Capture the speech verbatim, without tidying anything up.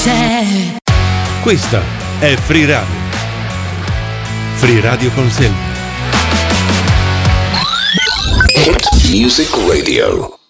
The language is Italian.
c'è. Questa è Free Radio. Free Radio Consente. Hit Music Radio.